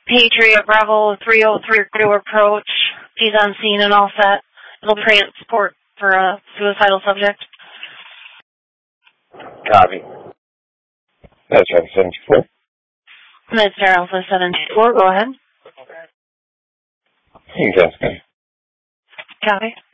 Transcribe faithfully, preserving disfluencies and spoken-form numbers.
Patriot Bravo three oh three to approach. He's on scene and all set. It'll transport for a suicidal subject. Copy. That's right, seventy-four. Mister Alpha seventy-four, go ahead. You can go. Copy.